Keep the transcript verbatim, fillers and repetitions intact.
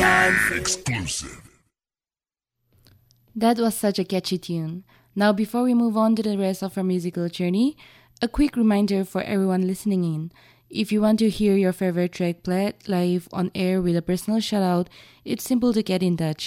Exclusive. That was such a catchy tune. Now, before we move on to the rest of our musical journey, a quick reminder for everyone listening in. If you want to hear your favorite track played live on air with a personal shout-out, it's simple to get in touch.